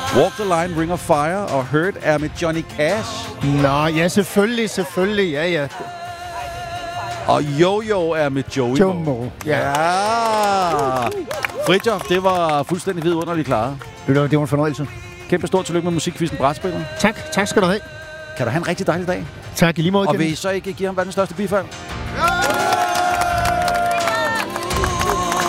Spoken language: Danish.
Walk the Line, Ring of Fire og Hurt er med Johnny Cash. Nå, ja, selvfølgelig. Ja. Og Yo-Yo er med Joey Jomo. Ja. Fridtjof, det var fuldstændig vidunderligt klaret. Det var en fornøjelse. Kæmpe stort tillykke med musikquizzen Brætspiller. Tak skal du have. Kan du have en rigtig dejlig dag? Tak i lige måde. Og vil I så ikke give ham verdens største bifald? Ja!